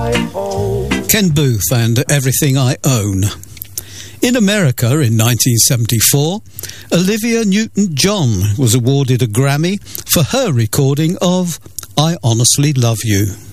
Ken Booth and Everything I Own. In America in 1974, Olivia Newton-John was awarded a Grammy for her recording of I Honestly Love You.